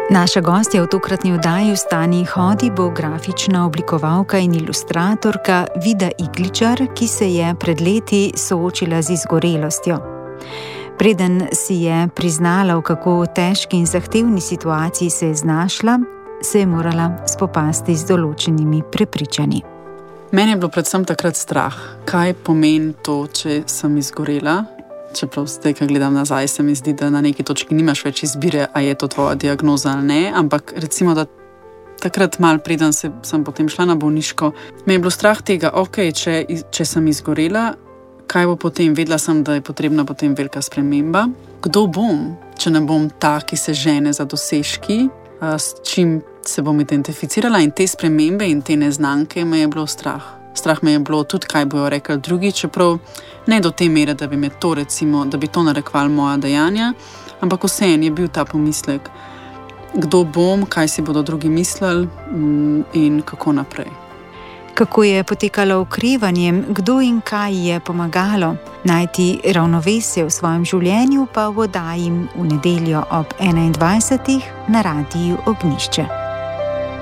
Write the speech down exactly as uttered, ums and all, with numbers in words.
Naša gostja v tokratni oddaji Vstani in hodi bo grafična oblikovalka in ilustratorka Vida Igličar, ki se je pred leti soočila z izgorelostjo. Preden si je priznala, v kako težki in zahtevni situaciji se je znašla, se je morala spopasti z določenimi prepričanji. Meni je bilo predvsem takrat strah, kaj pomeni to, če sem izgorela. Čeprav zdaj, ko gledam nazaj, se mi zdi, da na neki točki nimaš več izbire, a je to tvoja diagnoza ali ne, ampak recimo, da takrat malo preden se, sem potem šla na bolniško, me je bilo strah tega, ok, če, če sem izgorela, kaj bo potem? Vedela sem, da je potrebna potem velika sprememba. Kdo bom, če ne bom ta, ki se žene za dosežki, s čim se bom identificirala, in te spremembe in te neznanke me je bilo strah. Strah me je bilo tudi, kaj bojo rekli drugi, čeprav ne do te mere, da bi me to recimo, da bi to narekovali moja dejanja, ampak vseeno je bil ta pomislek, kdo bom, kaj si bodo drugi mislili in kako naprej. Kako je potekalo okrevanje, kdo in kaj je pomagalo? Najti ravnovesje v svojem življenju pa v oddaji v nedeljo ob enaindvajsetih na Radiu Ognjišče.